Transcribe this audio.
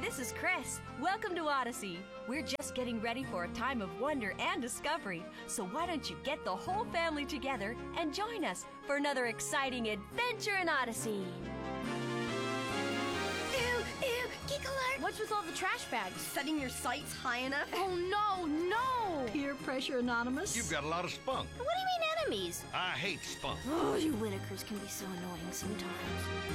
this is Chris. Welcome to Odyssey. We're just getting ready for a time of wonder and discovery. So why don't you get the whole family together and join us for another exciting adventure in Odyssey. Ew, geek alert! What's with all the trash bags? Setting your sights high enough? Oh, no! Peer Pressure Anonymous? You've got a lot of spunk. What do you mean enemies? I hate spunk. Oh, you Whitakers can be so annoying sometimes.